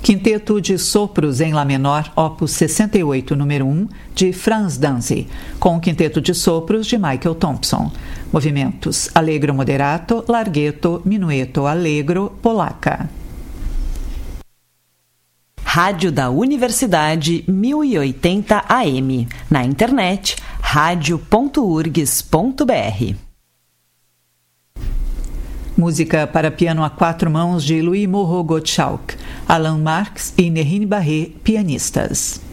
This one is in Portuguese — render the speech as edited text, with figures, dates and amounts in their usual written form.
Quinteto de Sopros em Lá menor, opus 68, número 1, de Franz Danzi, com o Quinteto de Sopros de Michael Thompson. Movimentos Allegro moderato, Larghetto, Minueto allegro, Polacca. Rádio da Universidade 1080 AM. Na internet, radio.urgs.br. Música para piano a 4 mãos de Louis Moreau Gottschalk, Alain Marx e Nerine Barré, pianistas.